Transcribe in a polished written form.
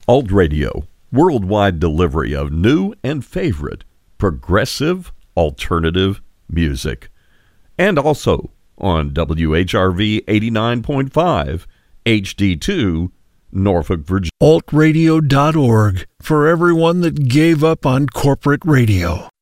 Alt Radio, worldwide delivery of new and favorite progressive alternative music. And also on WHRV 89.5 HD2, Norfolk, Virginia. Altradio.org, for everyone that gave up on corporate radio.